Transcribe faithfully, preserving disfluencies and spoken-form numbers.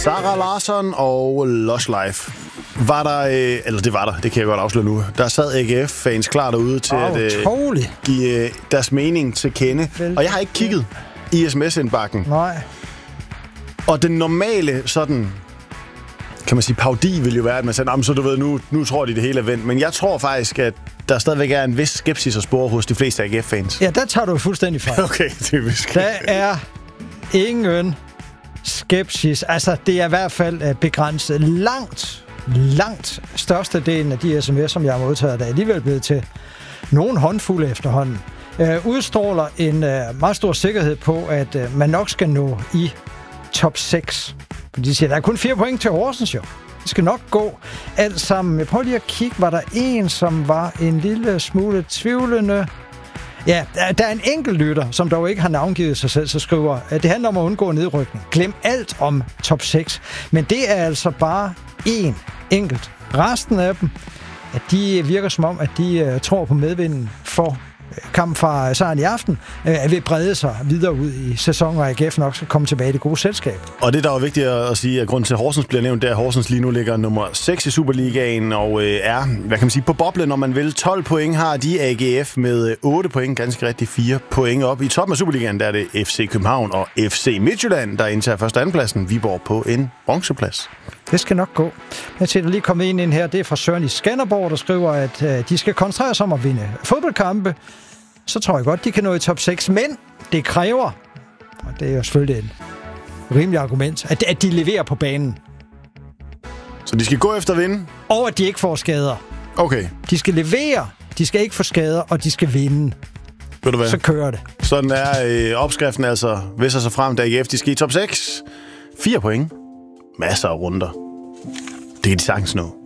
Zara Larsson og Lush Life. Var der, øh, eller det var der, det kan jeg godt afsløre nu. Der sad A G F-fans klar derude til oh, at øh, give øh, deres mening til kende. Og jeg har ikke kigget i sms-indbakken. Nej. Og den normale sådan, kan man sige, paudi vil jo være, at man siger, så du ved, nu, nu tror de det hele er vendt. Men jeg tror faktisk, at der stadigvæk er en vis skepsis at spore hos de fleste A G F-fans. Ja, der tager du fuldstændig fejl. Okay, typisk. Der er ingen skepsis. Altså, det er i hvert fald begrænset. Langt, langt størstedelen af de sms'er, som jeg har modtaget, der er alligevel blevet til nogle håndfulde efterhånden. Uh, udstråler en uh, meget stor sikkerhed på, at uh, man nok skal nå i top seks. Fordi de siger, der er kun fire point til Horsens, jo. Det skal nok gå alt sammen. Jeg prøver lige at kigge, var der en, som var en lille smule tvivlende. Ja, der er en enkelt lytter, som dog ikke har navngivet sig selv, så skriver, at det handler om at undgå nedrykning. Glem alt om top seks. Men det er altså bare én enkelt. Resten af dem, at de virker som om, at de uh, tror på medvinden for kampen fra sejren i aften, er ved at brede sig videre ud i sæsonen, og A G F nok skal komme tilbage i det gode selskab. Og det, der er vigtigt at sige, at grunden til, at Horsens bliver nævnt, det er, at Horsens lige nu ligger nummer seks i Superligaen, og øh, er, hvad kan man sige, på boblen, når man vil. tolv point har de A G F med otte point, ganske rigtigt fire point op. I toppen af Superligaen, der er det F C København og F C Midtjylland, der indtager første og andenpladsen. Viborg på en bronzeplads. Det skal nok gå. Jeg ser, der lige kommet ind, ind her, det er fra Søren i Skanderborg, der skriver, at øh, de skal koncentrere sig om at vinde fodboldkampe. Så tror jeg godt, de kan nå i top seks, men det kræver, og det er jo selvfølgelig et rimeligt argument, at, at de leverer på banen. Så de skal gå efter at vinde? Og at de ikke får skader. Okay. De skal levere, de skal ikke få skader, og de skal vinde. Ved du hvad? Så kører det. Sådan er øh, opskriften altså, viser sig frem, da A G F de skal i top seks. Fire point. Masser af runder. Det kan de sagtens nå.